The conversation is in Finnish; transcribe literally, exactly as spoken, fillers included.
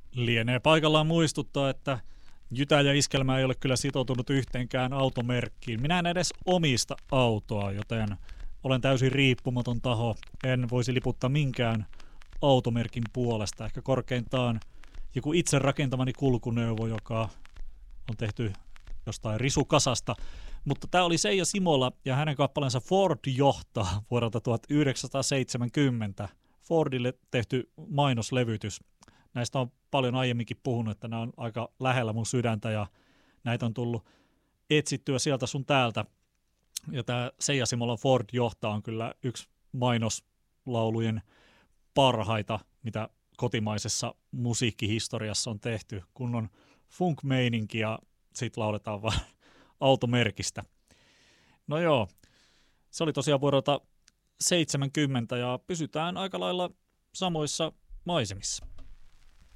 Lienee paikallaan muistuttaa, että Jytä ja Iskelmä ei ole kyllä sitoutunut yhteenkään automerkkiin. Minä en edes omista autoa, joten olen täysin riippumaton taho. En voisi liputtaa minkään automerkin puolesta. Ehkä korkeintaan joku itse rakentamani kulkuneuvo, joka on tehty jostain risukasasta. Mutta tämä oli Seija Simola ja hänen kappaleensa Ford johtaa vuodelta tuhatyhdeksänsataaseitsemänkymmentä. Fordille tehty mainoslevytys. Näistä on paljon aiemminkin puhunut, että nämä on aika lähellä mun sydäntä ja näitä on tullut etsittyä sieltä sun täältä. Ja tämä Seija Simolan Ford johtaa on kyllä yksi mainoslaulujen parhaita, mitä kotimaisessa musiikkihistoriassa on tehty, kun on funk-meininki ja sitten lauletaan vaan automerkistä. No joo, se oli tosiaan vuodelta seitsemänkymmentä ja pysytään aika lailla samoissa maisemissa.